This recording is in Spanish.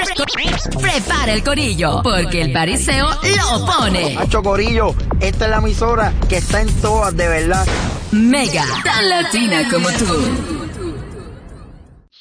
Prepara el corillo, porque el bariseo lo pone. Hacho corillo, esta es la emisora que está en todas, de verdad. Mega, tan latina como tú.